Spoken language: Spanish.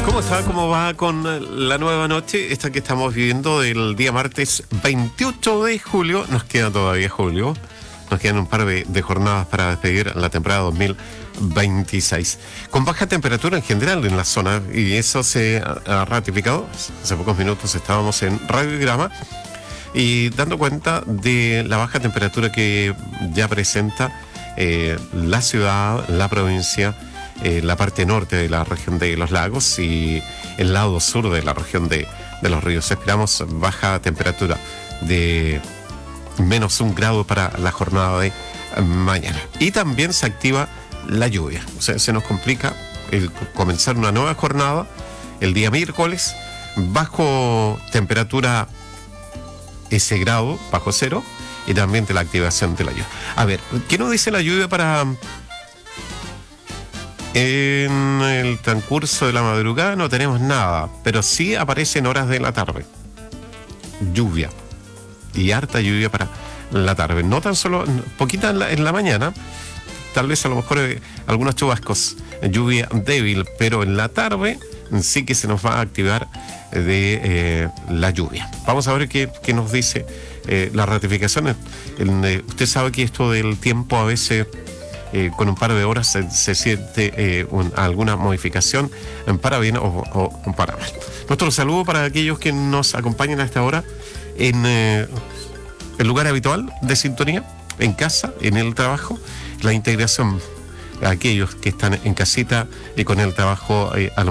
¿Cómo está? ¿Cómo va con la nueva noche? Esta que estamos viviendo del día martes 28 de julio. Nos queda todavía julio. Nos quedan un par de jornadas para despedir la temporada 2026. Con baja temperatura en general en la zona. Y eso se ha ratificado. Hace pocos minutos estábamos en Radiograma y dando cuenta de la baja temperatura que ya presenta la ciudad, la provincia, la parte norte de la región de los lagos y el lado sur de la región de los ríos. Esperamos baja temperatura de -1 grado para la jornada de mañana. Y también se activa la lluvia. O sea, se nos complica el comenzar una nueva jornada el día miércoles bajo temperatura ese grado, bajo cero, y también de la activación de la lluvia. A ver, ¿qué nos dice la lluvia para en el transcurso de la madrugada? No tenemos nada, pero sí aparece en horas de la tarde. Lluvia. Y harta lluvia para la tarde. No tan solo, poquita en la mañana, tal vez a lo mejor algunos chubascos, lluvia débil, pero en la tarde sí que se nos va a activar de la lluvia. Vamos a ver qué nos dice las ratificaciones. Usted sabe que esto del tiempo a veces con un par de horas se siente alguna modificación para bien o para mal. Nuestro saludo para aquellos que nos acompañan a esta hora en el lugar habitual de sintonía, en casa, en el trabajo, la integración a aquellos que están en casita y con el trabajo a lo